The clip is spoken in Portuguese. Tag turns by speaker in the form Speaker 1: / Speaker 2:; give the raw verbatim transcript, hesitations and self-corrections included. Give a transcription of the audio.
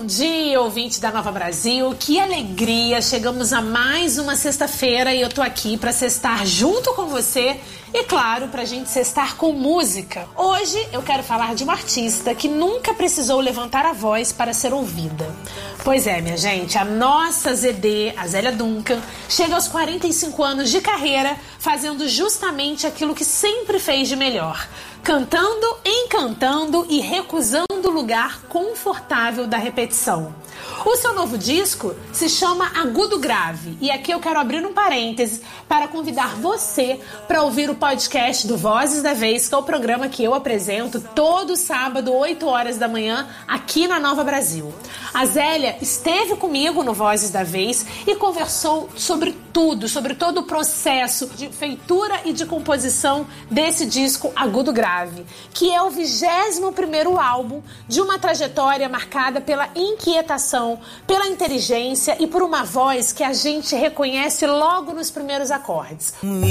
Speaker 1: dia, ouvinte da Nova Brasil. Que alegria! Chegamos a mais uma sexta-feira e eu tô aqui pra sextar junto com você e, claro, pra gente sextar com música. Hoje eu quero falar de uma artista que nunca precisou levantar a voz para ser ouvida. Pois é, minha gente, a nossa Z D, a Zélia Duncan, chega aos quarenta e cinco anos de carreira fazendo justamente aquilo que sempre fez de melhor. Cantando, encantando e recusando o lugar confortável da repetição. O seu novo disco se chama Agudo Grave e aqui eu quero abrir um parêntese para convidar você para ouvir o podcast do Vozes da Vez, que é o programa que eu apresento todo sábado, oito horas da manhã, aqui na Nova Brasil. A Zélia esteve comigo no Vozes da Vez e conversou sobre tudo, sobre todo o processo de feitura e de composição desse disco Agudo Grave, que é o vigésimo primeiro álbum de uma trajetória marcada pela inquietação, pela inteligência e por uma voz que a gente reconhece logo nos primeiros acordes.